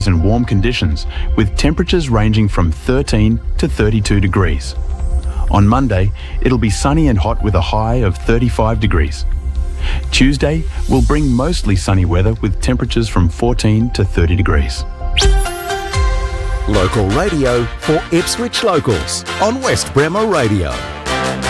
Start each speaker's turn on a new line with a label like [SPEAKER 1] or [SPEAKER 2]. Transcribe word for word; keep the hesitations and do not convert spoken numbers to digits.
[SPEAKER 1] and warm conditions, with temperatures ranging from thirteen to thirty-two degrees. On Monday, it'll be sunny and hot with a high of thirty-five degrees. Tuesday will bring mostly sunny weather with temperatures from fourteen to thirty degrees.
[SPEAKER 2] Local radio for Ipswich locals on West Bremer Radio.